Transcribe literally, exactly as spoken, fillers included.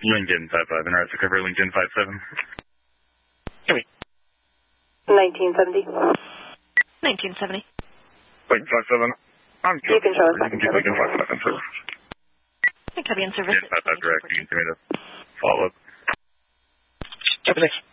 Lincoln five five, and right to cover Lincoln five seven. Copy. nineteen seventy. nineteen seventy. Lincoln five seven. I'm You can show us You can keep Lincoln five seven in service. Copy in service. Lincoln five five direct. You can give me the follow-up. Copy, thanks.